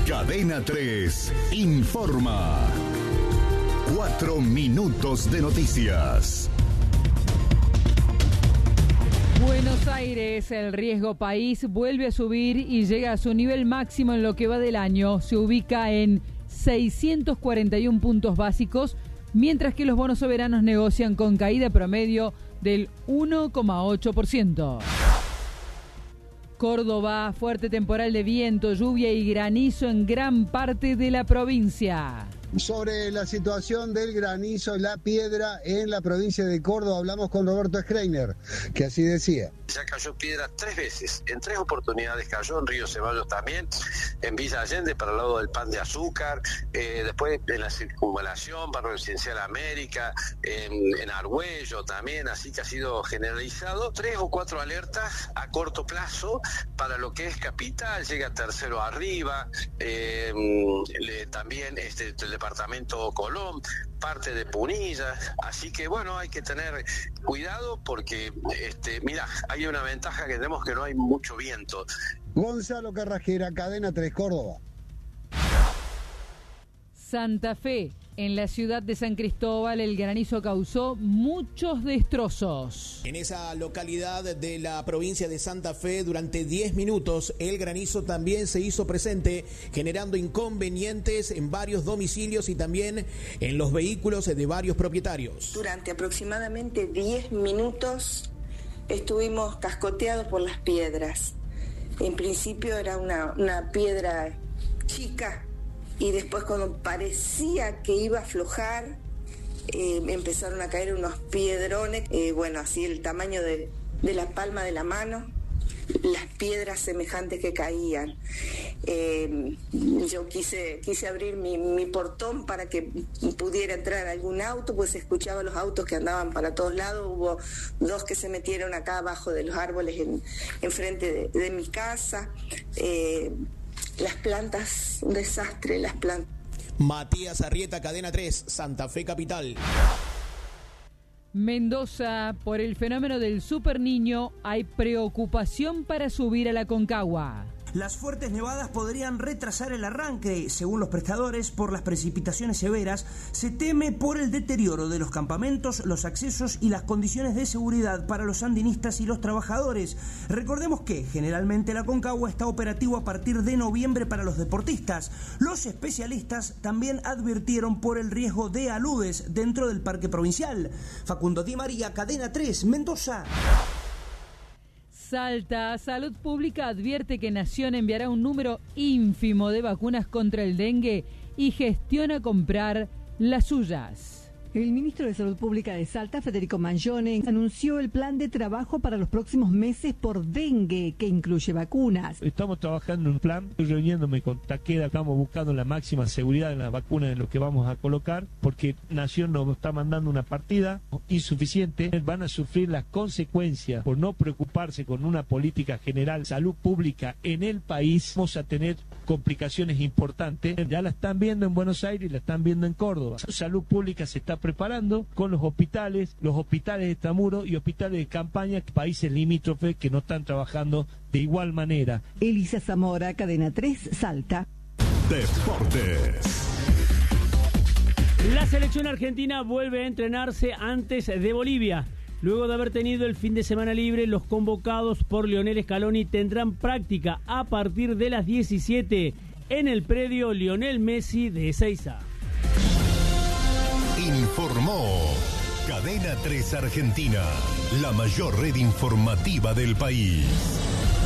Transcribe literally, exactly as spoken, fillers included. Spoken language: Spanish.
Cadena tres informa. Cuatro minutos de noticias. Buenos Aires, el riesgo país vuelve a subir y llega a su nivel máximo en lo que va del año. Se ubica en seiscientos cuarenta y uno puntos básicos, mientras que los bonos soberanos negocian con caída promedio del uno coma ocho por ciento. Córdoba, fuerte temporal de viento, lluvia y granizo en gran parte de la provincia. Sobre la situación del granizo y la piedra en la provincia de Córdoba, hablamos con Roberto Schreiner, que así decía. Ya cayó piedra tres veces, en tres oportunidades cayó, en Río Ceballos también, en Villa Allende para el lado del Pan de Azúcar, eh, después en la Circunvalación, Barrio Residencial América, en, en Argüello también, así que ha sido generalizado. Tres o cuatro alertas a corto plazo para lo que es Capital, llega Tercero Arriba, eh, le, también este, el departamento Colón, parte de Punilla, así que bueno, hay que tener cuidado porque, este, mira, hay una ventaja que tenemos que no hay mucho viento. Gonzalo Carrajera, Cadena tres, Córdoba. Santa Fe, en la ciudad de San Cristóbal, el granizo causó muchos destrozos. En esa localidad de la provincia de Santa Fe, durante diez minutos, el granizo también se hizo presente, generando inconvenientes en varios domicilios y también en los vehículos de varios propietarios. Durante aproximadamente diez minutos estuvimos cascoteados por las piedras. En principio era una, una piedra chica, y después cuando parecía que iba a aflojar, eh, empezaron a caer unos piedrones, eh, bueno, así el tamaño de, de la palma de la mano, las piedras semejantes que caían. Eh, yo quise, quise abrir mi, mi portón para que pudiera entrar algún auto, pues escuchaba los autos que andaban para todos lados. Hubo dos que se metieron acá abajo de los árboles en, enfrente de, de mi casa. Eh, Las plantas, un desastre, las plantas. Matías Arrieta, Cadena tres, Santa Fe Capital. Mendoza, por el fenómeno del Super Niño, hay preocupación para subir a la Concagua. Las fuertes nevadas podrían retrasar el arranque. Según los prestadores, por las precipitaciones severas, se teme por el deterioro de los campamentos, los accesos y las condiciones de seguridad para los sandinistas y los trabajadores. Recordemos que generalmente la Concagua está operativo a partir de noviembre para los deportistas. Los especialistas también advirtieron por el riesgo de aludes dentro del parque provincial. Facundo Di María, Cadena tres, Mendoza. Salta, Salud Pública advierte que Nación enviará un número ínfimo de vacunas contra el dengue y gestiona comprar las suyas. El ministro de Salud Pública de Salta, Federico Mangione, anunció el plan de trabajo para los próximos meses por dengue, que incluye vacunas. Estamos trabajando en un plan, estoy reuniéndome con Takeda, estamos buscando la máxima seguridad en las vacunas de lo que vamos a colocar, porque Nación nos está mandando una partida insuficiente. Van a sufrir las consecuencias por no preocuparse con una política general de salud pública en el país. Vamos a tener complicaciones importantes. Ya la están viendo en Buenos Aires y la están viendo en Córdoba. Salud Pública se está preparando con los hospitales, los hospitales de extramuros y hospitales de campaña, países limítrofes que no están trabajando de igual manera. Elisa Zamora, Cadena tres, Salta. Deportes. La selección argentina vuelve a entrenarse antes de Bolivia. Luego de haber tenido el fin de semana libre, los convocados por Lionel Scaloni tendrán práctica a partir de las diecisiete en el predio Lionel Messi de Ezeiza. Informó Cadena tres Argentina, la mayor red informativa del país.